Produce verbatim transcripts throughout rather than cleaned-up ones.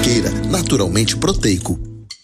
Queira, naturalmente proteico.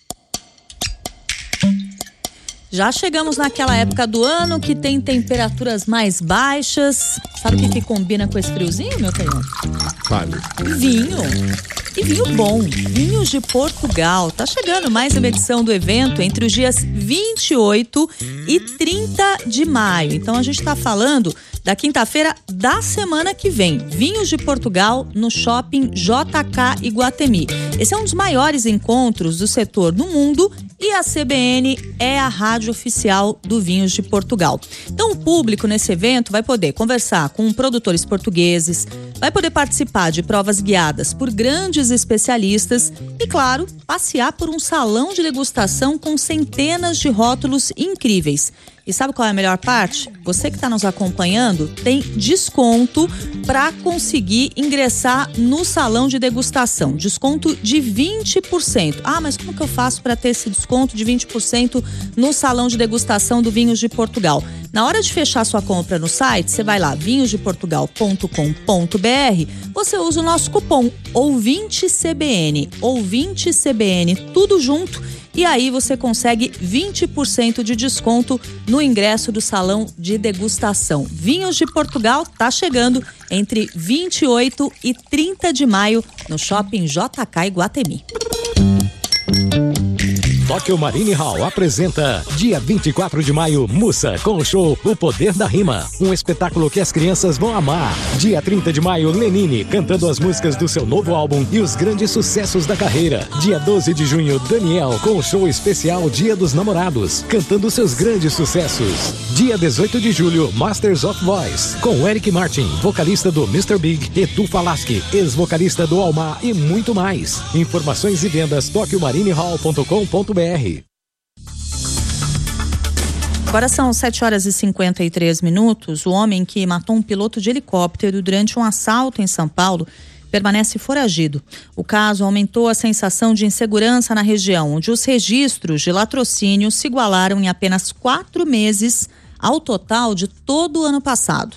Já chegamos naquela época do ano que tem temperaturas mais baixas. Sabe o que, que combina com esse friozinho, meu canhão? Vale. Vinho. E vinho bom. Vinhos de Portugal. Tá chegando mais uma edição do evento entre os dias vinte e oito e trinta de maio. Então a gente tá falando da quinta-feira da semana que vem. Vinhos de Portugal no Shopping J K Iguatemi. Esse é um dos maiores encontros do setor no mundo e a C B N é a rádio oficial do Vinhos de Portugal. Então o público nesse evento vai poder conversar com produtores portugueses, vai poder participar de provas guiadas por grandes especialistas e, claro, passear por um salão de degustação com centenas de rótulos incríveis. E sabe qual é a melhor parte? Você que está nos acompanhando tem desconto para conseguir ingressar no salão de degustação. Desconto de vinte por cento. Ah, mas como que eu faço para ter esse desconto de vinte por cento no salão de degustação do Vinhos de Portugal? Na hora de fechar sua compra no site, você vai lá, vinhos de portugal ponto com ponto b r, você usa o nosso cupom ouvinte C B N, ouvinte C B N, tudo junto. E aí você consegue vinte por cento de desconto no ingresso do salão de degustação. Vinhos de Portugal tá chegando entre vinte e oito e trinta de maio no Shopping J K Iguatemi. Tóquio Marine Hall apresenta dia vinte e quatro de maio, Mussa, com o show O Poder da Rima. Um espetáculo que as crianças vão amar. Dia trinta de maio, Lenine, cantando as músicas do seu novo álbum e os grandes sucessos da carreira. Dia doze de junho, Daniel, com o show especial Dia dos Namorados, cantando seus grandes sucessos. Dia dezoito de julho, Masters of Voice, com Eric Martin, vocalista do mister Big, Edu Falaschi, ex-vocalista do Almar e muito mais. Informações e vendas, tóquio marine hall ponto com ponto b r. Agora são sete horas e cinquenta e três minutos. O homem que matou um piloto de helicóptero durante um assalto em São Paulo permanece foragido. O caso aumentou a sensação de insegurança na região, onde os registros de latrocínio se igualaram em apenas quatro meses ao total de todo o ano passado.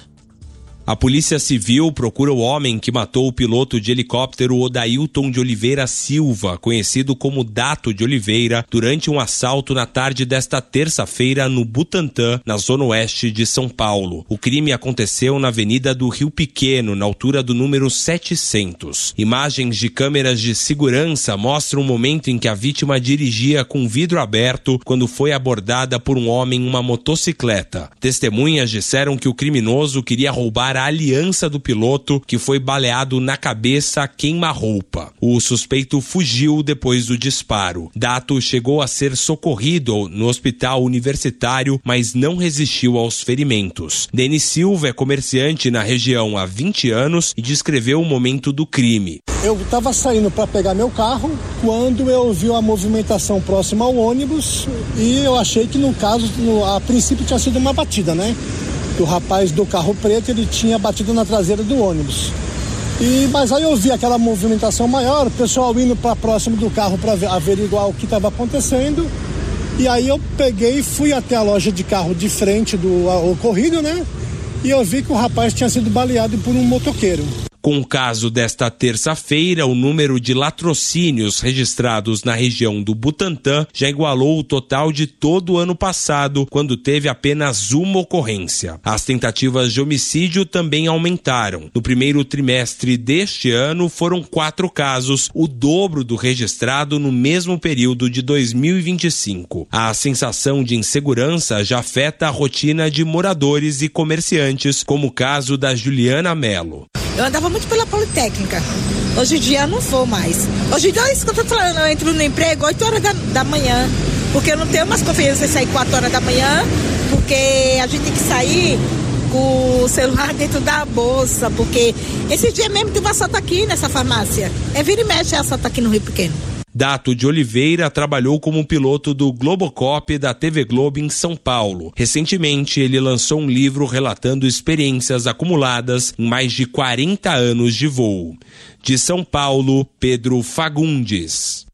A Polícia Civil procura o homem que matou o piloto de helicóptero Odailton de Oliveira Silva, conhecido como Dato de Oliveira, durante um assalto na tarde desta terça-feira no Butantã, na zona oeste de São Paulo. O crime aconteceu na Avenida do Rio Pequeno, na altura do número setecentos. Imagens de câmeras de segurança mostram o momento em que a vítima dirigia com vidro aberto quando foi abordada por um homem em uma motocicleta. Testemunhas disseram que o criminoso queria roubar a aliança do piloto, que foi baleado na cabeça a queima-roupa. O suspeito fugiu depois do disparo. Dato chegou a ser socorrido no hospital universitário, mas não resistiu aos ferimentos. Denis Silva é comerciante na região há vinte anos e descreveu o momento do crime. Eu estava saindo para pegar meu carro quando eu vi uma movimentação próxima ao ônibus e eu achei que no caso, no, a princípio tinha sido uma batida, né? O rapaz do carro preto, ele tinha batido na traseira do ônibus. E, mas aí eu vi aquela movimentação maior, o pessoal indo para próximo do carro para averiguar o que estava acontecendo. E aí eu peguei e fui até a loja de carro de frente do ocorrido, né? E eu vi que o rapaz tinha sido baleado por um motoqueiro. Com o caso desta terça-feira, o número de latrocínios registrados na região do Butantã já igualou o total de todo o ano passado, quando teve apenas uma ocorrência. As tentativas de homicídio também aumentaram. No primeiro trimestre deste ano, foram quatro casos, o dobro do registrado no mesmo período de dois mil e vinte e cinco. A sensação de insegurança já afeta a rotina de moradores e comerciantes, como o caso da Juliana Mello. Eu andava muito pela Politécnica. Hoje em dia eu não vou mais. Hoje em dia é isso que eu tô falando. Eu entro no emprego oito horas da, da manhã. Porque eu não tenho mais confiança em sair quatro horas da manhã. Porque a gente tem que sair com o celular dentro da bolsa. Porque esse dia mesmo teve um assalto aqui nessa farmácia. É vira e mexe assalto aqui no Rio Pequeno. Dato de Oliveira trabalhou como piloto do Globocop da T V Globo em São Paulo. Recentemente, ele lançou um livro relatando experiências acumuladas em mais de quarenta anos de voo. De São Paulo, Pedro Fagundes.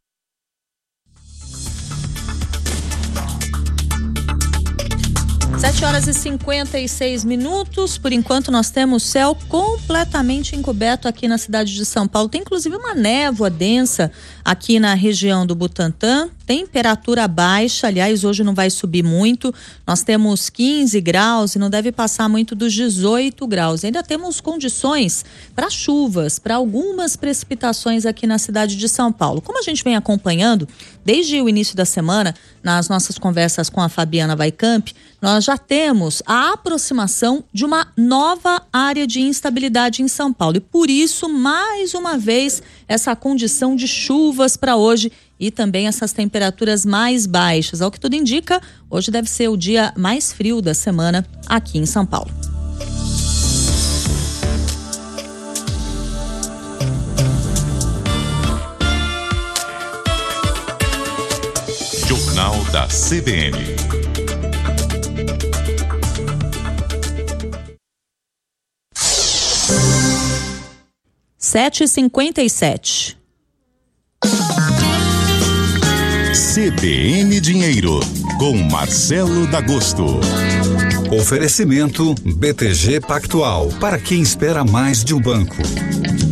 sete horas e cinquenta e seis minutos. Por enquanto nós temos céu completamente encoberto aqui na cidade de São Paulo. Tem inclusive uma névoa densa aqui na região do Butantã. Temperatura baixa, aliás, hoje não vai subir muito. Nós temos quinze graus e não deve passar muito dos dezoito graus. Ainda temos condições para chuvas, para algumas precipitações aqui na cidade de São Paulo. Como a gente vem acompanhando desde o início da semana, nas nossas conversas com a Fabiana Weickamp, nós já temos a aproximação de uma nova área de instabilidade em São Paulo. E por isso, mais uma vez, essa condição de chuvas para hoje e também essas temperaturas mais baixas. Ao que tudo indica, hoje deve ser o dia mais frio da semana aqui em São Paulo. Jornal da C B N. sete e cinquenta e sete. C B N Dinheiro, com Marcelo D'Agosto. Oferecimento B T G Pactual, para quem espera mais de um banco.